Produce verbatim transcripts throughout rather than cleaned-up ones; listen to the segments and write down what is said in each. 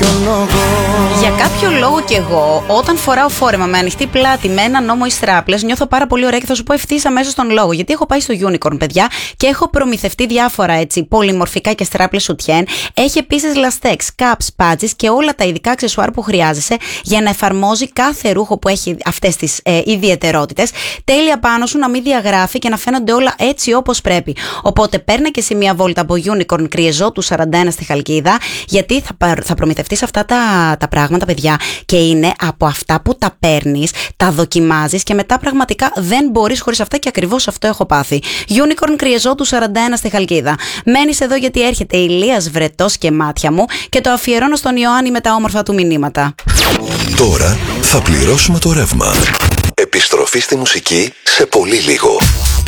Για κάποιο λόγο κι εγώ, όταν φοράω φόρεμα με ανοιχτή πλάτη, με έναν ώμο ή στράπλες, νιώθω πάρα πολύ ωραία και θα σου πω ευθύς αμέσως τον λόγο. Γιατί έχω πάει στο Unicorn, παιδιά, και έχω προμηθευτεί διάφορα έτσι πολυμορφικά και στράπλες σουτιέν. Έχει επίσης λαστέξ, caps, patches και όλα τα ειδικά αξεσουάρ που χρειάζεσαι για να εφαρμόζει κάθε ρούχο που έχει αυτές τις ε, ιδιαιτερότητες. Τέλεια πάνω σου, να μην διαγράφει και να φαίνονται όλα έτσι όπως πρέπει. Οπότε παίρνε και εσύ μια βόλτα από Unicorn Κρυεζό του σαράντα ένα στη Χαλκίδα, γιατί θα, θα προμηθευτείς αυτά τα, τα πράγματα, παιδιά, και είναι από αυτά που τα παίρνεις, τα δοκιμάζεις και μετά πραγματικά δεν μπορείς χωρίς αυτά, και ακριβώς αυτό έχω πάθει. Unicorn Κρυεζό του σαράντα ένα στη Χαλκίδα. Μένεις εδώ γιατί έρχεται η Ηλίας Βρετός και μάτια μου και το αφιερώνω στον Ιωάννη με τα όμορφα του μηνύματα. Τώρα θα πληρώσουμε το ρεύμα. Επιστροφή στη μουσική σε πολύ λίγο.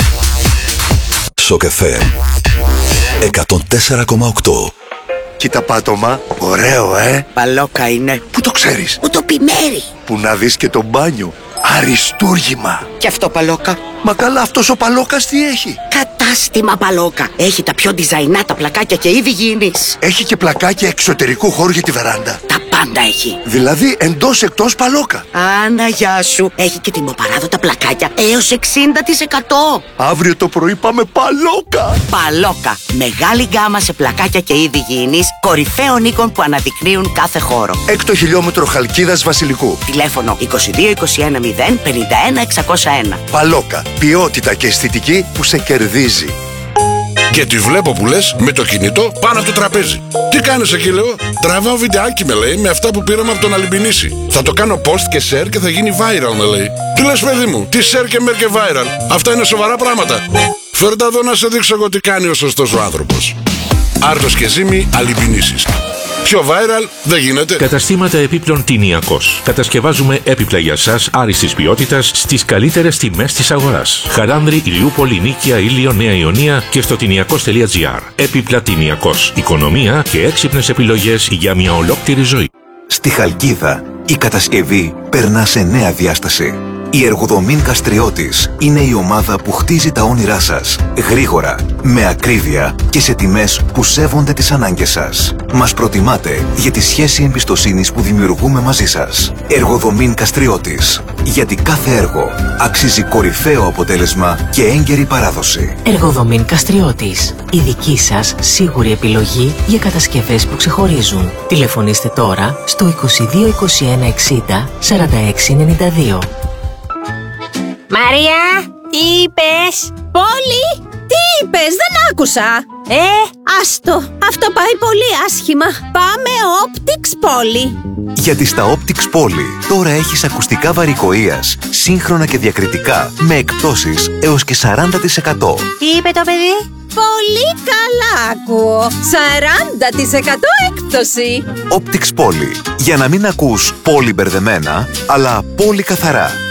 Σοκ εφ εμ εκατόν τέσσερα κόμμα οκτώ. Κοίτα πάτωμα, ωραίο ε. Παλόκα είναι. Πού το ξέρεις? Μου το πει Μέρη. Που να δεις και το μπάνιο. Αριστούργημα. Και αυτό Παλόκα? Μα καλά, αυτός ο Παλόκας τι έχει? Κατάστημα Παλόκα. Έχει τα πιο design τα πλακάκια και είδη γήινης. Έχει και πλακάκια εξωτερικού χώρου για τη βεράντα. Τα πάντα έχει. Δηλαδή εντός εκτός Παλόκα. Άνα, γεια σου. Έχει και τιμοπαράδοτα πλακάκια έως εξήντα τοις εκατό. Αύριο το πρωί πάμε Παλόκα. Παλόκα. Μεγάλη γκάμα σε πλακάκια και είδη γήινης, κορυφαίων οίκων που αναδεικνύουν κάθε χώρο. Έκτο χιλιόμετρο Χαλκίδας Βασιλικού. Τηλέφωνο είκοσι δύο είκοσι ένα μηδέν πενήντα ένα εξακόσια ένα. Παλόκα. Ποιότητα και αισθητική που σε κερδίζει. Και τη βλέπω που λες με το κινητό πάνω από το τραπέζι. Τι κάνεις εκεί, λέω? Τραβάω βιντεάκι, με λέει, με αυτά που πήραμε από τον Αλυμπινίση. Θα το κάνω post και share και θα γίνει viral, με λέει. Τι λες, παιδί μου? Τι share και mer και viral? Αυτά είναι σοβαρά πράγματα. Φέρε τα εδώ να σε δείξω εγώ τι κάνει ο σωστός ο άνθρωπος. Άρτος και Ζήμη, Αλυμπινίσης. Πιο viral δεν γίνεται. Καταστήματα επίπλων Τινιακός. Κατασκευάζουμε έπιπλα για σας άριστης ποιότητας στις καλύτερες τιμές της αγοράς. Χαράνδρη, Ηλιούπολη, Νίκαια, Ήλιο, Νέα Ιωνία και στο τινιακός τελεία τζι άρ. Έπιπλα Τινιακός. Οικονομία και έξυπνες επιλογές για μια ολόκληρη ζωή. Στη Χαλκίδα η κατασκευή περνά σε νέα διάσταση. Η Εργοδομήν Καστριώτης είναι η ομάδα που χτίζει τα όνειρά σας. Γρήγορα, με ακρίβεια και σε τιμές που σέβονται τις ανάγκες σας. Μας προτιμάτε για τη σχέση εμπιστοσύνης που δημιουργούμε μαζί σας. Εργοδομήν Καστριώτης. Γιατί κάθε έργο αξίζει κορυφαίο αποτέλεσμα και έγκαιρη παράδοση. Εργοδομήν Καστριώτης. Η δική σας σίγουρη επιλογή για κατασκευές που ξεχωρίζουν. Τηλεφωνήστε τώρα στο είκοσι δύο είκοσι ένα εξήντα σαράντα έξι ενενήντα δύο. Μαρία, τι είπες? Πόλη, τι είπες? Δεν άκουσα. Ε, άστο, αυτό πάει πολύ άσχημα. Πάμε Optix Πόλη. Γιατί στα Optix Πόλη τώρα έχεις ακουστικά βαρικοείας, σύγχρονα και διακριτικά, με εκπτώσεις έως και σαράντα τοις εκατό. Τι είπε το παιδί? Πολύ καλά ακούω. σαράντα τοις εκατό έκπτωση. Optix Πόλη. Για να μην ακούς πολύ μπερδεμένα, αλλά πολύ καθαρά.